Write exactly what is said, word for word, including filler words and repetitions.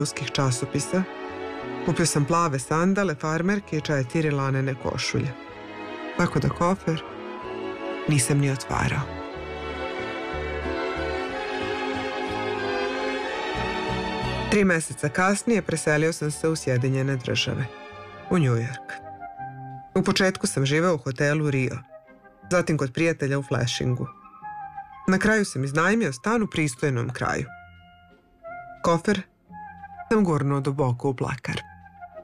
ruskih časopisa. Kupio sam plave sandale, farmerke i četiri lanene košulje. Tako da kofer nisam ni otvarao. Tri meseca kasnije preselio sam se u Sjedinjene Države, u New York. U početku sam živeo u hotelu Rio, zatim kod prijatelja u Flashingu. Na kraju sam iznajmio stan u pristojnom kraju. Kofer sam gurnuo duboko u plakar.